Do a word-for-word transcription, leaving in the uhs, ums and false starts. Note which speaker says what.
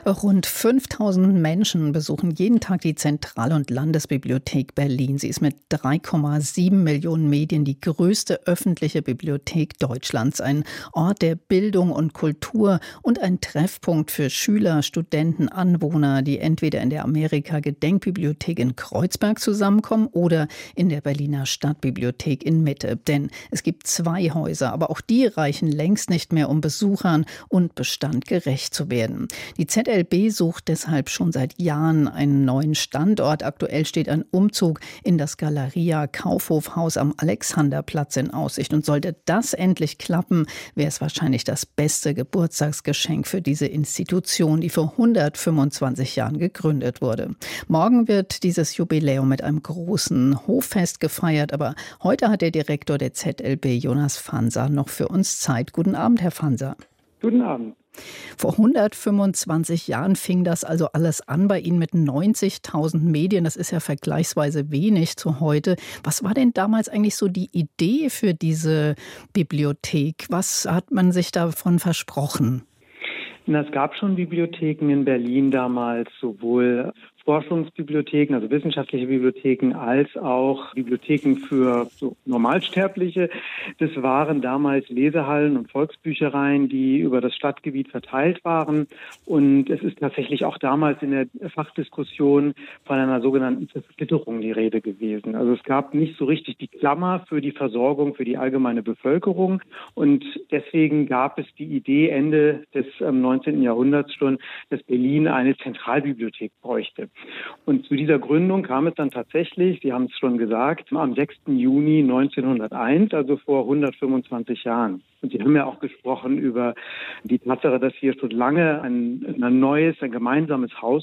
Speaker 1: Rund fünftausend Menschen besuchen jeden Tag die Zentral- und Landesbibliothek Berlin. Sie ist mit drei Komma sieben Millionen Medien die größte öffentliche Bibliothek Deutschlands. Ein Ort der Bildung und Kultur und ein Treffpunkt für Schüler, Studenten, Anwohner, die entweder in der Amerika-Gedenkbibliothek in Kreuzberg zusammenkommen oder in der Berliner Stadtbibliothek in Mitte. Denn es gibt zwei Häuser, aber auch die reichen längst nicht mehr, um Besuchern und Bestand gerecht zu werden. Die Z L B sucht deshalb schon seit Jahren einen neuen Standort. Aktuell steht ein Umzug in das Galeria Kaufhofhaus am Alexanderplatz in Aussicht. Und sollte das endlich klappen, wäre es wahrscheinlich das beste Geburtstagsgeschenk für diese Institution, die vor hundertfünfundzwanzig Jahren gegründet wurde. Morgen wird dieses Jubiläum mit einem großen Hoffest gefeiert. Aber heute hat der Direktor der Z L B, Jonas Fanser, noch für uns Zeit. Guten Abend, Herr Fanser.
Speaker 2: Guten Abend.
Speaker 1: Vor hundertfünfundzwanzig Jahren fing das also alles an bei Ihnen mit neunzigtausend Medien. Das ist ja vergleichsweise wenig zu heute. Was war denn damals eigentlich so die Idee für diese Bibliothek? Was hat man sich davon versprochen?
Speaker 2: Na, es gab schon Bibliotheken in Berlin damals, sowohl Forschungsbibliotheken, also wissenschaftliche Bibliotheken, als auch Bibliotheken für so Normalsterbliche. Das waren damals Lesehallen und Volksbüchereien, die über das Stadtgebiet verteilt waren. Und es ist tatsächlich auch damals in der Fachdiskussion von einer sogenannten Zersplitterung die Rede gewesen. Also es gab nicht so richtig die Klammer für die Versorgung für die allgemeine Bevölkerung. Und deswegen gab es die Idee Ende des ähm, neunzehnten Jahrhunderts schon, dass Berlin eine Zentralbibliothek bräuchte. Und zu dieser Gründung kam es dann tatsächlich, Sie haben es schon gesagt, am sechsten Juni neunzehnhunderteins, also vor hundertfünfundzwanzig Jahren. Und Sie haben ja auch gesprochen über die Tatsache, dass hier schon lange ein, ein neues, ein gemeinsames Haus